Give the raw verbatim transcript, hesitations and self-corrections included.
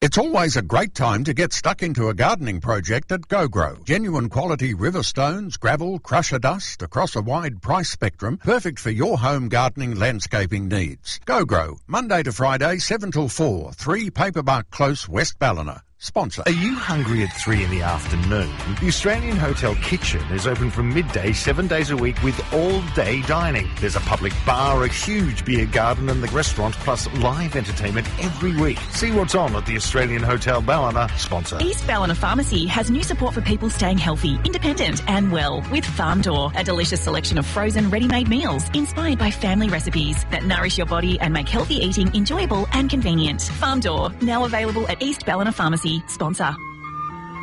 It's always a great time to get stuck into a gardening project at GoGrow. Genuine quality river stones, gravel, crusher dust across a wide price spectrum, perfect for your home gardening landscaping needs. GoGrow, Monday to Friday, seven till four, three Paperbark Close, West Ballina. Sponsor. Are you hungry at three in the afternoon? The Australian Hotel Kitchen is open from midday, seven days a week with all-day dining. There's a public bar, a huge beer garden and the restaurant, plus live entertainment every week. See what's on at the Australian Hotel Ballina. Sponsor. East Ballina Pharmacy has new support for people staying healthy, independent and well with Farm Door, a delicious selection of frozen ready-made meals inspired by family recipes that nourish your body and make healthy eating enjoyable and convenient. Farm Door, now available at East Ballina Pharmacy. Sponsor.